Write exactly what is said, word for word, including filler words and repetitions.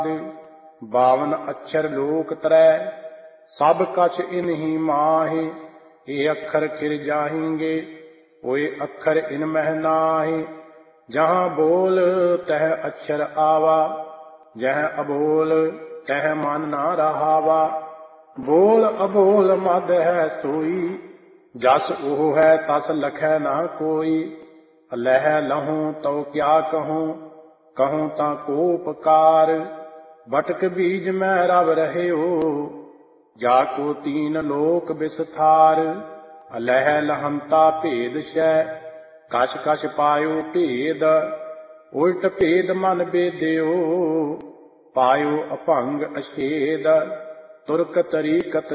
ਬਾਵਨ ਅੱਛਰ ਲੋਕ ਤਰੈ ਸਭ ਕਛ ਇਨਹੀ ਮਾਹੇ। ਇਹ ਅੱਖਰ ਖਿਰ ਜਾਹਿੰਗੇ ਹੋਏ ਅੱਖਰ ਇਨ ਮਹਿ ਨਾਹੀ। ਜਹਾਂ ਬੋਲ ਤਹ ਅੱਛਰ ਆਵਾ ਜਹ ਅਬੋਲ ਤਹ ਮਨ ਨਾ ਰਹਾਵਾ। ਬੋਲ ਅਬੋਲ ਮਦ ਹੈ ਸੋਈ ਜਸ ਉਹ ਹੈ ਤਸ ਲਖੈ ਨਾ ਕੋਈ। ਲਹਿ ਲਹੂੰ ਤਉ ਕਿਆ ਕਹੂੰ ਕਹੂੰ ਤਾਂ ਕੋ ਉਪਕਾਰ। ਬਟਕ ਬੀਜ ਮੈਂ ਰਵ ਰਹਿਓ ਜਾ ਕੋ ਤੀਨ ਲੋਕ ਬਿਸਥਾਰ। ਲਹਿ ਲਹੰਤਾ ਭੇਦ ਸ਼ੈ ਕਛ ਕਛ ਪਾਇਓ ਭੇਦ। ਉਲਟ ਭੇਦ ਮਨ ਬੇਦਿਓ ਪਾਇਓ ਅਭੰਗ ਅਛੇਦ। ਤੁਰਕ ਤਰੀਕਤ